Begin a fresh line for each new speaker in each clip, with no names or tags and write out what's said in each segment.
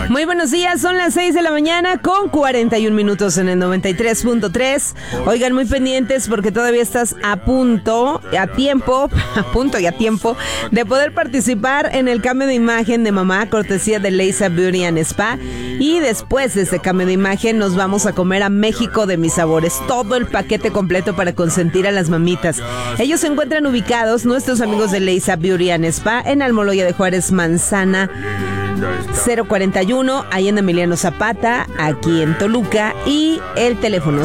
Muy buenos días, son las 6 de la mañana con 41 minutos en el 93.3. Oigan, muy pendientes porque todavía estás a punto y a tiempo de poder participar en el cambio de imagen de mamá, cortesía de Leisa Beauty and Spa. Y después de ese cambio de imagen nos vamos a comer a México de mis sabores. Todo el paquete completo para consentir a las mamitas. Ellos se encuentran ubicados, nuestros amigos de Leisa Beauty and Spa, en Almoloya de Juárez, Manzana 041, ahí en Emiliano Zapata, aquí en Toluca, y el teléfono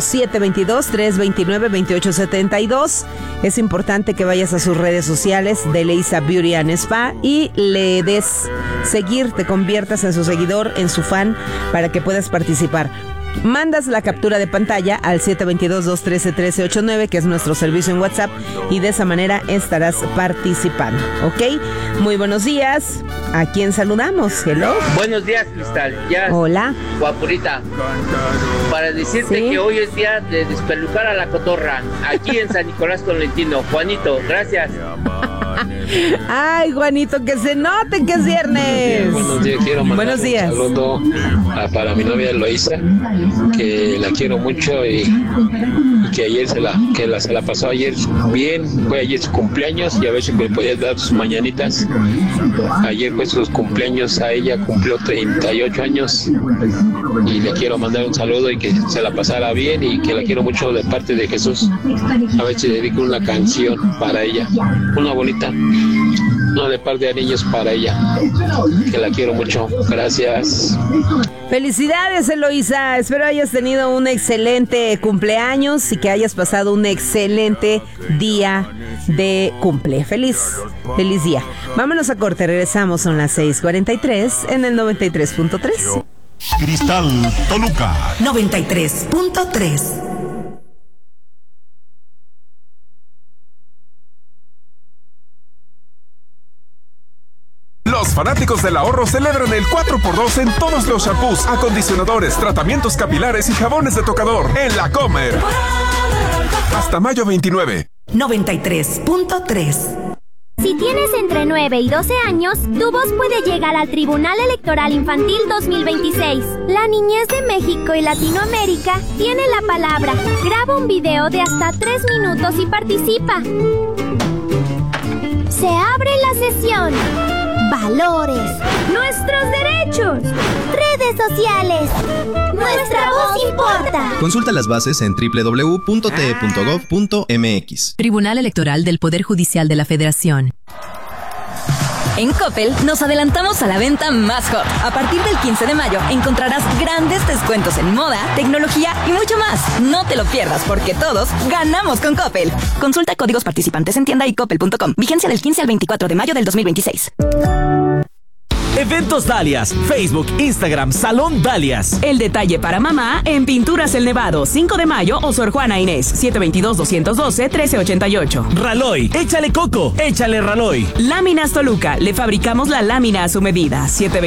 722-329-2872. Es importante que vayas a sus redes sociales de Leisa Beauty and Spa y le des seguir, te conviertas en su seguidor, en su fan, para que puedas participar. Mandas la captura de pantalla al 722-213-1389, que es nuestro servicio en WhatsApp, y de esa manera estarás participando, ¿ok? Muy buenos días. ¿A quién saludamos? Hello.
Buenos días, Cristal. Ya.
Hola.
Guapurita. Para decirte que hoy es día de despelucar a la cotorra, aquí en San Nicolás Tolentino. Juanito, gracias.
Ay, Juanito, que se note que es viernes.
Buenos días, quiero mandar un saludo para mi novia Eloísa, que la quiero mucho y que ayer se la pasó ayer bien. Fue ayer su cumpleaños y a ver si me podías dar sus mañanitas. Ayer fue sus cumpleaños, a ella cumplió 38 años y le quiero mandar un saludo y que se la pasara bien y que la quiero mucho de parte de Jesús. A ver si dedico una canción para ella, una bonita, no de par de anillos para ella, que la quiero mucho. Gracias.
Felicidades, Eloísa. Espero hayas tenido un excelente cumpleaños y que hayas pasado un excelente día de cumple. Feliz día. Vámonos a corte, regresamos, son las 6:43 en el 93.3.
Cristal Toluca
93.3.
Los fanáticos del ahorro celebran el 4x2 en todos los shampoos, acondicionadores, tratamientos capilares y jabones de tocador en La Comer. Hasta mayo 29.
93.3.
Si tienes entre 9 y 12 años, tu voz puede llegar al Tribunal Electoral Infantil 2026. La niñez de México y Latinoamérica tiene la palabra. Graba un video de hasta 3 minutos y participa. Se abre la sesión. Valores. Nuestros derechos. Redes sociales. Nuestra voz importa.
Consulta las bases en www.te.gov.mx.
Tribunal Electoral del Poder Judicial de la Federación. En Coppel nos adelantamos a la venta más hot. A partir del 15 de mayo encontrarás grandes descuentos en moda, tecnología y mucho más. No te lo pierdas porque todos ganamos con Coppel. Consulta códigos participantes en tienda y coppel.com. Vigencia del 15 al 24 de mayo del 2026.
Eventos Dalias, Facebook, Instagram, Salón Dalias. El detalle para mamá en Pinturas El Nevado, 5 de mayo o Sor Juana Inés, 722-212-1388. Raloy, échale coco, échale Raloy. Láminas Toluca, le fabricamos la lámina a su medida,